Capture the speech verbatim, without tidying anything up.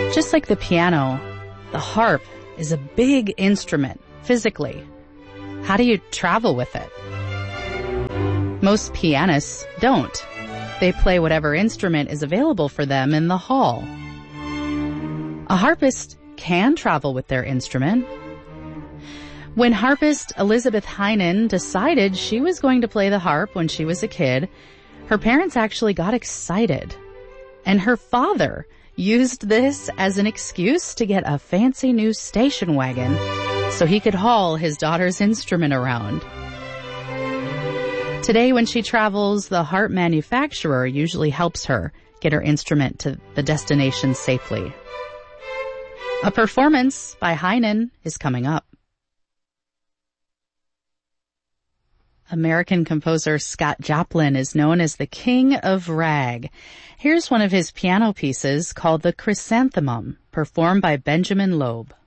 Just like the piano, the harp is a big instrument, physically. How do you travel with it? Most pianists don't. They play whatever instrument is available for them in the hall. A harpist can travel with their instrument. When harpist Elizabeth Heinen decided she was going to play the harp when she was a kid, her parents actually got excited. And her father used this as an excuse to get a fancy new station wagon so he could haul his daughter's instrument around. Today, when she travels, the harp manufacturer usually helps her get her instrument to the destination safely. A performance by Heinen is coming up. American composer Scott Joplin is known as the King of Rag. Here's one of his piano pieces called the Chrysanthemum, performed by Benjamin Loeb.